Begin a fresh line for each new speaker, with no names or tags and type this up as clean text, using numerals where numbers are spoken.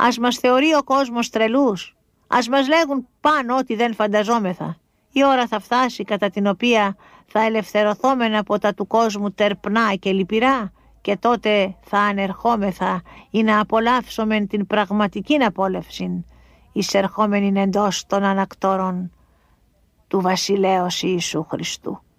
Ας μας θεωρεί ο κόσμος τρελούς, ας μας λέγουν πάνω ό,τι δεν φανταζόμεθα. Η ώρα θα φτάσει κατά την οποία θα ελευθερωθόμεν από τα του κόσμου τερπνά και λυπηρά, και τότε θα ανερχόμεθα ή να απολαύσομεν την πραγματικήν απόλαυσιν, εισερχόμενην εντός των ανακτόρων του Βασιλέως Ιησού Χριστού.